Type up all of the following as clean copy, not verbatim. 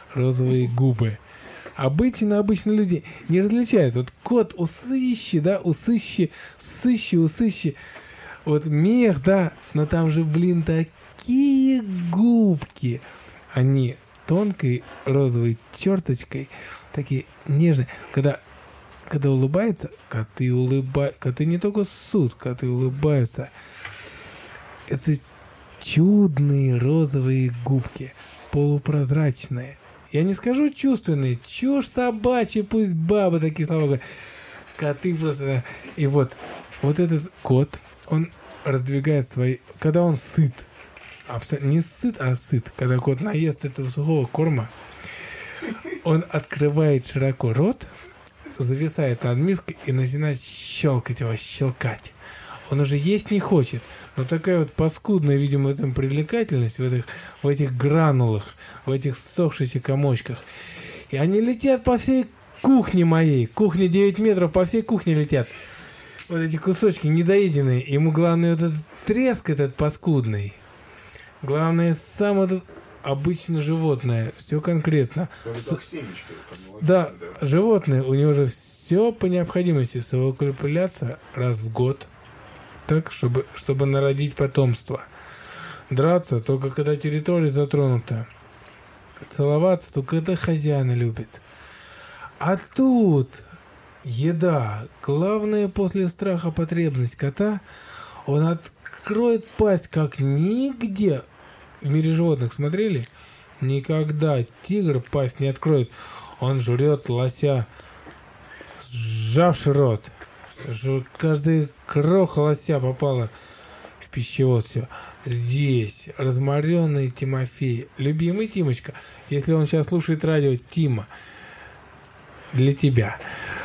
розовые губы. Обычно люди не различают. Вот кот у сыщи, да, у сыщи, сыщи. Вот мех, да, но там же, блин, такие губки. Они тонкой розовой черточкой, такие нежные. Когда улыбается, коты не только ссут, коты улыбаются. Это чудные розовые губки, полупрозрачные. Я не скажу чувственные, чушь собачья, пусть бабы такие слова говорят. Коты просто... И вот этот кот, он раздвигает свои... Когда он сыт, не сыт, а сыт, когда кот наест этого сухого корма, он открывает широко рот, зависает над миской и начинает щелкать. Он уже есть не хочет, но такая вот паскудная, видимо, там привлекательность в этих гранулах, в этих ссохшихся комочках. И они летят по всей кухне моей. Кухня 9 метров, по всей кухне летят. Вот эти кусочки недоеденные. Ему главное вот этот треск этот паскудный. Главное, сам этот обычно животное. Все конкретно. Да, животное, у него же все по необходимости совокупляться раз в год. Так, чтобы народить потомство. Драться только когда территория затронута. Целоваться только когда хозяина любит. А тут еда. Главная после страха потребность кота. Он откроет пасть, как нигде в мире животных. Смотрели? Никогда тигр пасть не откроет. Он жрет лося, сжавший рот. Каждая кроха лося попала в пищевод. Все. Здесь разморенный Тимофей, любимый Тимочка, если он сейчас слушает радио, Тима, для тебя,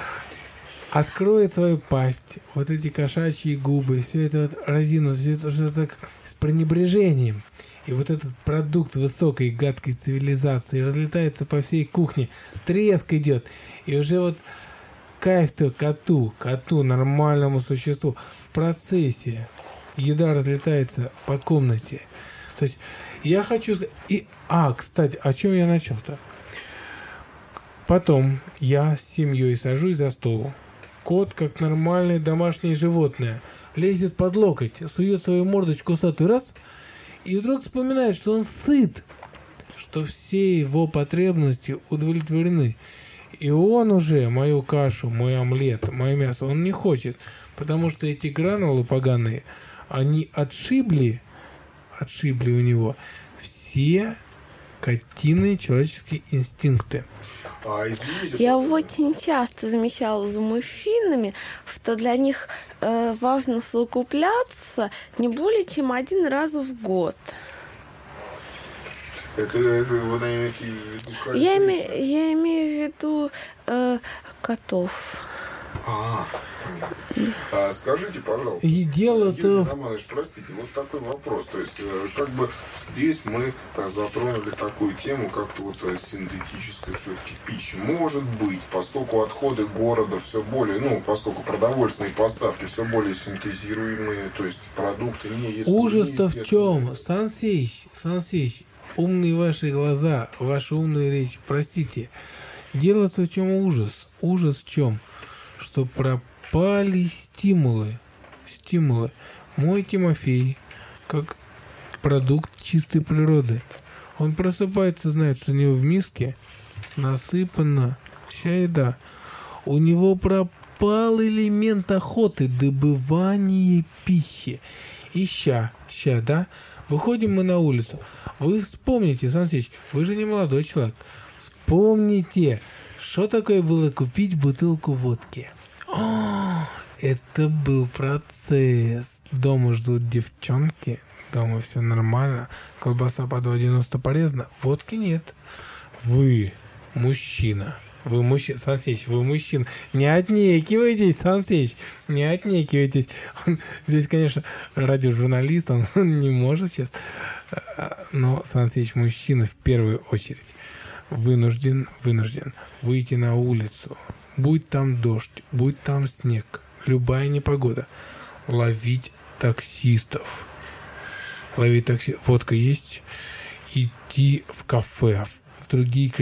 откроет свою пасть, вот эти кошачьи губы, все это вот разину, все это уже так с пренебрежением. И вот этот продукт высокой гадкой цивилизации разлетается по всей кухне, треск идет, и уже вот кайф-то коту, нормальному существу, в процессе еда разлетается по комнате. То есть я хочу... кстати, о чем я начал-то? Потом я с семьей сажусь за стол. Кот, как нормальное домашнее животное, лезет под локоть, сует свою мордочку усатую раз, и вдруг вспоминает, что он сыт, что все его потребности удовлетворены. И он уже мою кашу, мой омлет, мое мясо, он не хочет, потому что эти гранулы поганые, они отшибли у него все котиные человеческие инстинкты. Я очень часто замечала за мужчинами, что для них важно совокупляться не более чем один раз в год. Это вы имеете в виду? Я имею в виду котов. Скажите, пожалуйста, и дело-то... Юрий Романович, простите, вот такой вопрос. То есть, как бы здесь мы затронули такую тему, как-то вот синтетическая все-таки пища. Может быть, поскольку отходы города все более, поскольку продовольственные поставки все более синтезируемые, то есть продукты не есть... Ужас-то в чем? Сан Сеич, умные ваши глаза, ваша умная речь, простите. Дело-то в чем ужас? Ужас в чем? Что пропали стимулы. Мой Тимофей, как продукт чистой природы, он просыпается, знает, что у него в миске насыпана вся еда. У него пропал элемент охоты, добывания пищи. И ща, да? Выходим мы на улицу. Вы вспомните, Сан Саныч, вы же не молодой человек. Вспомните, что такое было купить бутылку водки. Это был процесс. Дома ждут девчонки, дома все нормально, колбаса по 2,90 полезна, водки нет. Вы мужчина, Сан Саныч, вы мужчина. Не отнекивайтесь, Сан Саныч, не отнекивайтесь. Здесь, конечно, радиожурналист, он не может сейчас. Но Сан Саныч мужчина в первую очередь. Вынужден выйти на улицу. Будь там дождь, будь там снег, любая непогода. Ловить таксистов. Водка есть. Идти в кафе, в другие